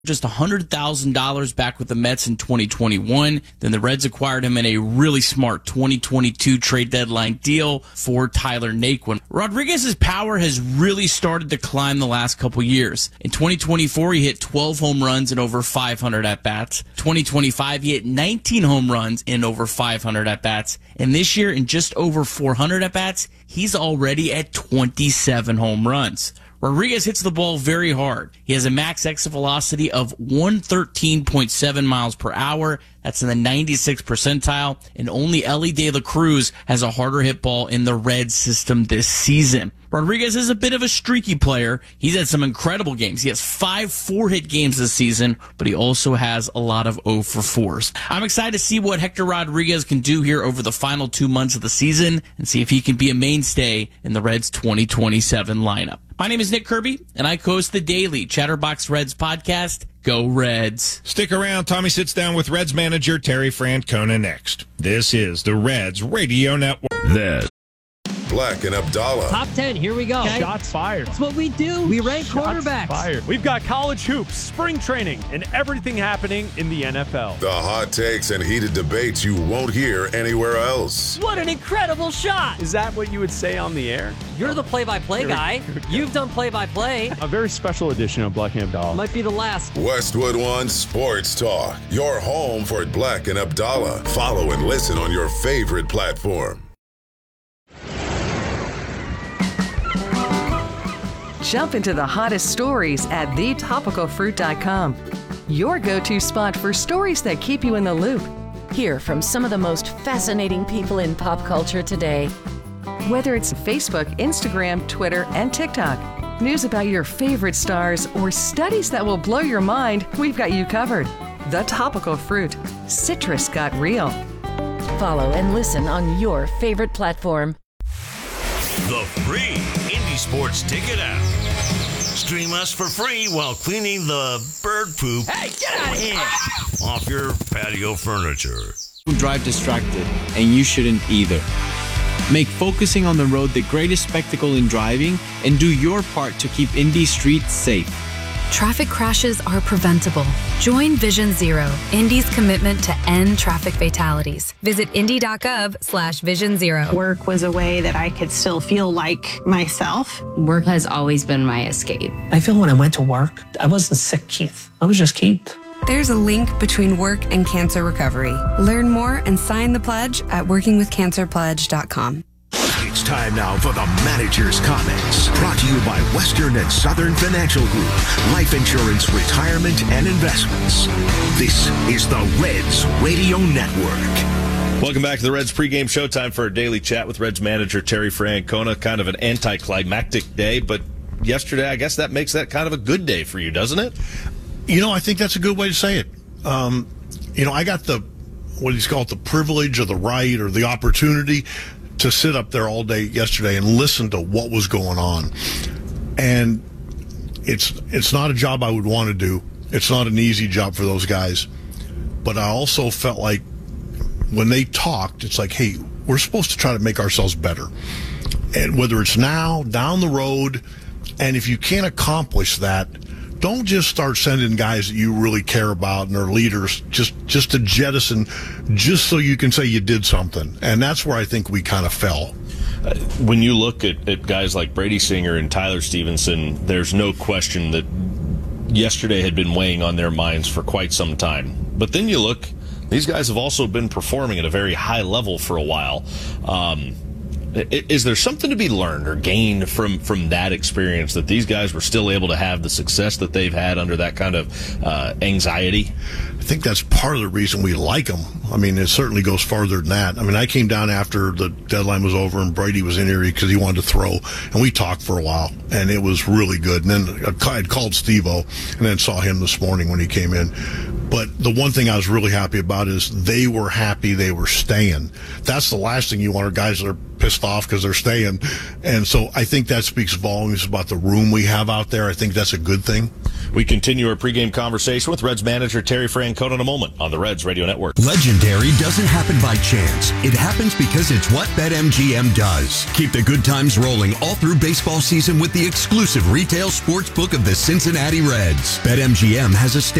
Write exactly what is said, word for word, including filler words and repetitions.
just one hundred thousand dollars back with the Mets in twenty twenty-one. Then the Reds acquired him in a really smart twenty twenty-two trade deadline deal for Tyler Naquin. Rodriguez's power has really started to climb the last couple years. In twenty twenty-four, he hit twelve home runs and over five hundred at-bats. twenty twenty-five, he hit nineteen home runs and over five hundred at-bats. And this year, in just over four hundred at-bats, he's already at twenty-seven home runs. Rodriguez hits the ball very hard. He has a max exit velocity of one thirteen point seven miles per hour. That's in the ninety-sixth percentile. And only Elly De La Cruz has a harder hit ball in the Reds system this season. Rodriguez is a bit of a streaky player. He's had some incredible games. He has five four-hit games this season, but he also has a lot of oh for fours. I'm excited to see what Hector Rodriguez can do here over the final two months of the season and see if he can be a mainstay in the Reds' twenty twenty-seven lineup. My name is Nick Kirby, and I co-host the daily Chatterbox Reds podcast. Go Reds. Stick around. Tommy sits down with Reds manager Terry Francona next. This is the Reds Radio Network. This. Black and Abdallah. Top ten, here we go. Okay. Shots fired. That's what we do. We rank Shots quarterbacks. Fired. We've got college hoops, spring training, and everything happening in the N F L. The hot takes and heated debates you won't hear anywhere else. What an incredible shot. Is that what you would say on the air? You're the play-by-play guy. You've done play-by-play. A very special edition of Black and Abdallah. Might be the last. Westwood One Sports Talk. Your home for Black and Abdallah. Follow and listen on your favorite platform. Jump into the hottest stories at the topical fruit dot com. Your go-to spot for stories that keep you in the loop. Hear from some of the most fascinating people in pop culture today. Whether it's Facebook, Instagram, Twitter, and TikTok, news about your favorite stars, or studies that will blow your mind, we've got you covered. The Topical Fruit. Citrus got real. Follow and listen on your favorite platform. The free Indy Sports Ticket app. Stream us for free while cleaning the bird poop. Hey, get out of here! Off your patio furniture. Drive distracted, and you shouldn't either. Make focusing on the road the greatest spectacle in driving, and do your part to keep Indy streets safe. Traffic crashes are preventable. Join Vision Zero, Indy's commitment to end traffic fatalities. Visit indy.gov slash vision zero. Work was a way that I could still feel like myself. Work has always been my escape. I feel when I went to work, I wasn't sick, Keith. I was just Keith. There's a link between work and cancer recovery. Learn more and sign the pledge at working with cancer pledge dot com. It's time now for the manager's comments. Brought to you by Western and Southern Financial Group. Life insurance, retirement, and investments. This is the Reds Radio Network. Welcome back to the Reds pregame showtime for a daily chat with Reds manager Terry Francona. Kind of an anticlimactic day, but yesterday, I guess that makes that kind of a good day for you, doesn't it? You know, I think that's a good way to say it. Um, you know, I got the, what he's called, the privilege or the right or the opportunity to sit up there all day yesterday and listen to what was going on. And it's it's not a job I would want to do. It's not an easy job for those guys. But I also felt like when they talked, it's like, hey, we're supposed to try to make ourselves better. And whether it's now, down the road, and if you can't accomplish that, don't just start sending guys that you really care about and are leaders just, just to jettison, just so you can say you did something. And that's where I think we kind of fell. Uh, when you look at, at guys like Brady Singer and Tyler Stevenson, there's no question that yesterday had been weighing on their minds for quite some time. But then you look, these guys have also been performing at a very high level for a while. Um, Is there something to be learned or gained from, from that experience that these guys were still able to have the success that they've had under that kind of uh, anxiety? I think that's part of the reason we like them. I mean, it certainly goes farther than that. I mean, I came down after the deadline was over and Brady was in here because he wanted to throw, and we talked for a while, and it was really good. And then I had called Steve-O and then saw him this morning when he came in. But the one thing I was really happy about is they were happy they were staying. That's the last thing you want are guys that are pissed off because they're staying. And so I think that speaks volumes about the room we have out there. I think that's a good thing. We continue our pregame conversation with Reds manager Terry Francona in a moment on the Reds Radio Network. Legendary doesn't happen by chance. It happens because it's what BetMGM does. Keep the good times rolling all through baseball season with the exclusive retail sports book of the Cincinnati Reds. BetMGM has a